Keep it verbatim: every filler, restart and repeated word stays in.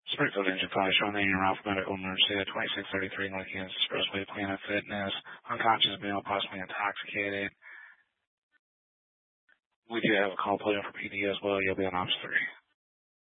Springfield Engine Fire showing that you're Ralph Medical Emergency at twenty-six thirty-three North Kansas Expressway, Planet Fitness, unconscious male, possibly intoxicated. We do have a call put in for P D as well. You'll be on Ops three.